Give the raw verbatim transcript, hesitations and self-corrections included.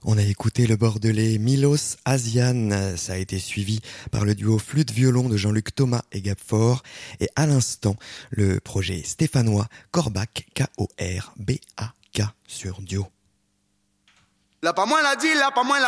On a écouté le bordelais Milos Asian, ça a été suivi par le duo flûte-violon de Jean-Luc Thomas et Gab Faure, et à l'instant, le projet stéphanois Corbac, K O R B A K sur Dio. La pas moins la dit, la pas moins la